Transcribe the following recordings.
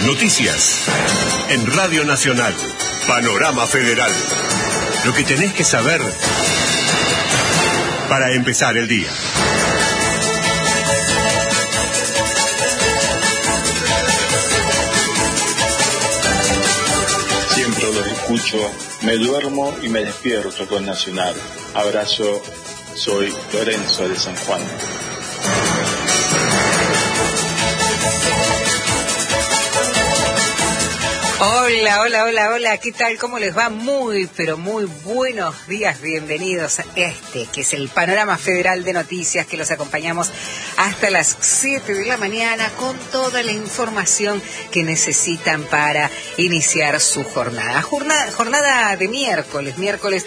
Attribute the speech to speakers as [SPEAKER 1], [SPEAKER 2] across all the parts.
[SPEAKER 1] Noticias. En Radio Nacional. Panorama Federal. Lo que tenés que saber para empezar el día.
[SPEAKER 2] Siempre los escucho, me duermo y me despierto con Nacional. Abrazo, soy Lorenzo de San Juan.
[SPEAKER 3] Hola, ¿qué tal? ¿Cómo les va? Muy, pero muy buenos días, bienvenidos a este, que es el Panorama Federal de Noticias, que los acompañamos hasta las 7 de la mañana con toda la información que necesitan para iniciar su jornada. Jornada de miércoles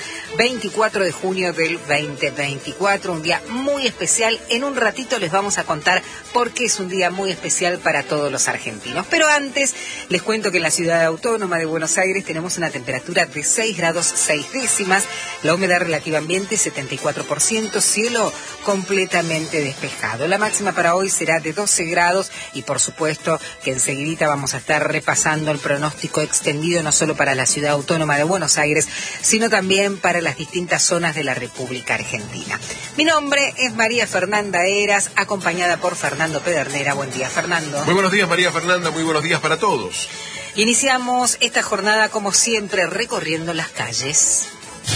[SPEAKER 3] 24 de junio del 2024, un día muy especial. En un ratito les vamos a contar por qué es un día muy especial para todos los argentinos. Pero antes, les cuento que en la ciudad autónoma de Buenos Aires tenemos una temperatura de 6 grados 6 décimas, la humedad relativa ambiente 74%, cielo completamente despejado. La máxima para hoy será de 12 grados y por supuesto que enseguidita vamos a estar repasando el pronóstico extendido no solo para la ciudad autónoma de Buenos Aires, sino también para las distintas zonas de la República Argentina. Mi nombre es María Fernanda Heras, acompañada por Fernando Pedernera. Buen día, Fernando.
[SPEAKER 4] Muy buenos días, María Fernanda, muy buenos días para todos.
[SPEAKER 3] Iniciamos esta jornada, como siempre, recorriendo las calles.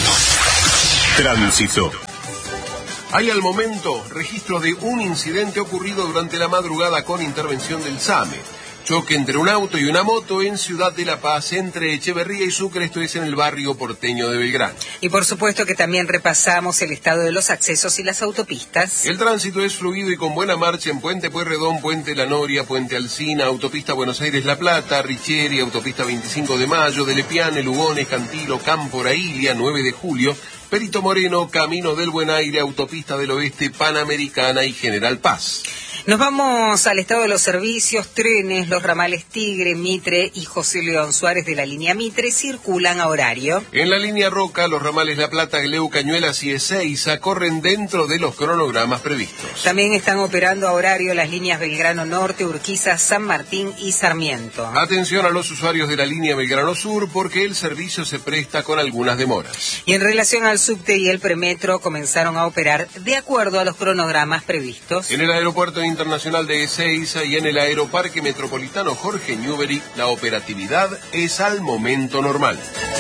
[SPEAKER 1] Tránsito.
[SPEAKER 4] Hay al momento registro de un incidente ocurrido durante la madrugada con intervención del SAME. Choque entre un auto y una moto en Ciudad de La Paz, entre Echeverría y Sucre, esto es en el barrio porteño de Belgrano.
[SPEAKER 3] Y por supuesto que también repasamos el estado de los accesos y las autopistas.
[SPEAKER 4] El tránsito es fluido y con buena marcha en Puente Pueyrredón, Puente La Noria, Puente Alsina, Autopista Buenos Aires-La Plata, Richeri, Autopista 25 de Mayo, de Lepiane, Lugones, Cantilo, Campo Raília, 9 de Julio, Perito Moreno, Camino del Buen Aire, Autopista del Oeste, Panamericana y General Paz.
[SPEAKER 3] Nos vamos al estado de los servicios. Trenes, los ramales Tigre, Mitre y José León Suárez de la línea Mitre circulan a horario.
[SPEAKER 4] En la línea Roca, los ramales La Plata, Gleu, Cañuelas y Ezeiza corren dentro de los cronogramas previstos.
[SPEAKER 3] También están operando a horario las líneas Belgrano Norte, Urquiza, San Martín y Sarmiento.
[SPEAKER 4] Atención a los usuarios de la línea Belgrano Sur porque el servicio se presta con algunas demoras.
[SPEAKER 3] Y en relación al subte y el premetro comenzaron a operar de acuerdo a los cronogramas previstos.
[SPEAKER 4] En el aeropuerto internacional de Ezeiza y en el aeroparque metropolitano Jorge Newbery, la operatividad es al momento normal.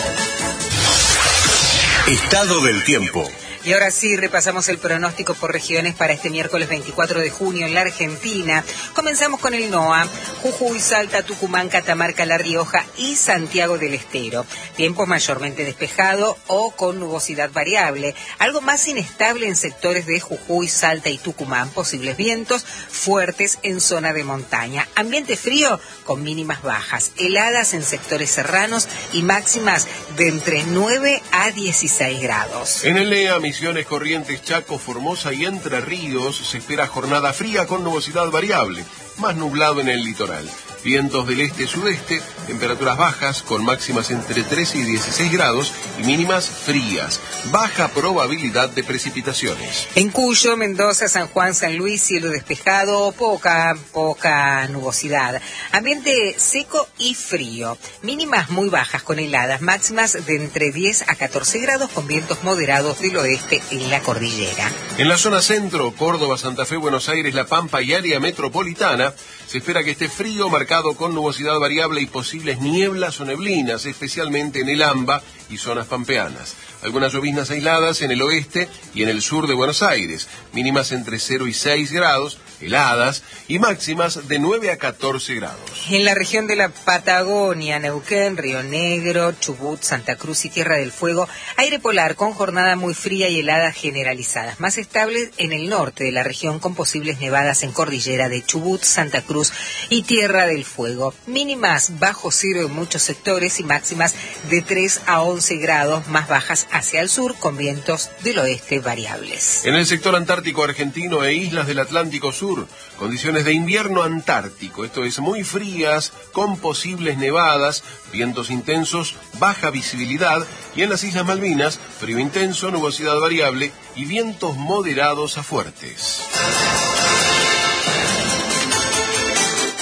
[SPEAKER 1] Estado del tiempo.
[SPEAKER 3] Y ahora sí, repasamos el pronóstico por regiones para este miércoles 24 de junio en la Argentina. Comenzamos con el NOA, Jujuy, Salta, Tucumán, Catamarca, La Rioja y Santiago del Estero. Tiempo mayormente despejado o con nubosidad variable. Algo más inestable en sectores de Jujuy, Salta y Tucumán. Posibles vientos fuertes en zona de montaña. Ambiente frío con mínimas bajas. Heladas en sectores serranos y máximas de entre 9 a 16 grados.
[SPEAKER 4] En el NEA, Misiones, Corrientes, Chaco, Formosa y Entre Ríos se espera jornada fría con nubosidad variable, más nublado en el litoral. Vientos del este-sudeste, temperaturas bajas con máximas entre 13 y 16 grados y mínimas frías. Baja probabilidad de precipitaciones.
[SPEAKER 3] En Cuyo, Mendoza, San Juan, San Luis, cielo despejado, poca nubosidad. Ambiente seco y frío. Mínimas muy bajas con heladas, máximas de entre 10 a 14 grados con vientos moderados del oeste en la cordillera.
[SPEAKER 4] En la zona centro, Córdoba, Santa Fe, Buenos Aires, La Pampa y área metropolitana, se espera que esté frío, marcado con nubosidad variable y posibles nieblas o neblinas, especialmente en el AMBA y zonas pampeanas. Algunas lloviznas aisladas en el oeste y en el sur de Buenos Aires, mínimas entre 0 y 6 grados, heladas y máximas de 9 a 14 grados.
[SPEAKER 3] En la región de la Patagonia, Neuquén, Río Negro, Chubut, Santa Cruz y Tierra del Fuego, aire polar con jornada muy fría y heladas generalizadas, más estables en el norte de la región con posibles nevadas en cordillera de Chubut, Santa Cruz y Tierra del Fuego, mínimas bajo cero en muchos sectores y máximas de 3 a 11 grados, más bajas hacia el sur con vientos del oeste variables.
[SPEAKER 4] En el sector antártico argentino e islas del Atlántico Sur, condiciones de invierno antártico, esto es muy frías, con posibles nevadas, vientos intensos, baja visibilidad, y en las Islas Malvinas, frío intenso, nubosidad variable y vientos moderados a fuertes.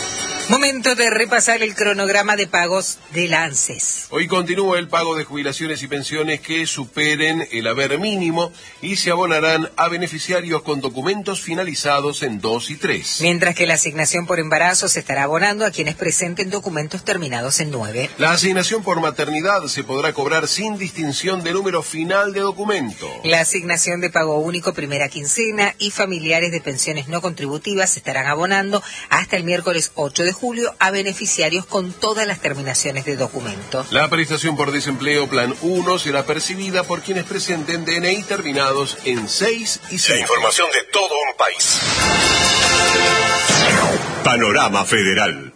[SPEAKER 3] Momento de repasar el cronograma de pagos del ANSES.
[SPEAKER 4] Hoy continúa el pago de jubilaciones y pensiones que superen el haber mínimo y se abonarán a beneficiarios con documentos finalizados en 2 y 3.
[SPEAKER 3] Mientras que la asignación por embarazo se estará abonando a quienes presenten documentos terminados en 9.
[SPEAKER 4] La asignación por maternidad se podrá cobrar sin distinción de número final de documento.
[SPEAKER 3] La asignación de pago único primera quincena y familiares de pensiones no contributivas se estarán abonando hasta el miércoles 8 de julio a beneficiarios con todas las terminaciones de documento.
[SPEAKER 4] La prestación por desempleo Plan 1 será percibida por quienes presenten DNI terminados en 6 y 7.
[SPEAKER 1] La información de todo un país. Panorama Federal.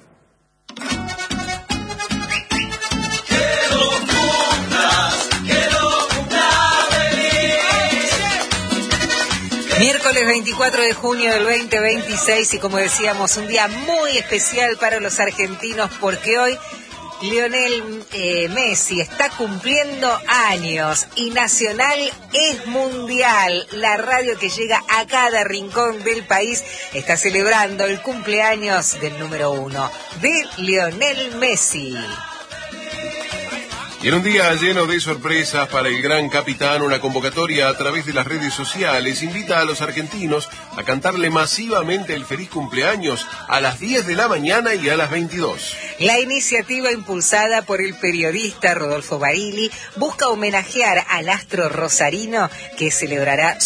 [SPEAKER 3] Miércoles 24 de junio del 2026 y como decíamos, un día muy especial para los argentinos porque hoy Lionel Messi está cumpliendo años y Nacional es mundial. La radio que llega a cada rincón del país está celebrando el cumpleaños del número 1 de Lionel Messi.
[SPEAKER 4] Y en un día lleno de sorpresas para el gran capitán, una convocatoria a través de las redes sociales invita a los argentinos a cantarle masivamente el feliz cumpleaños a las 10 de la mañana y a las 22.
[SPEAKER 3] La iniciativa impulsada por el periodista Rodolfo Barili busca homenajear al astro rosarino que celebrará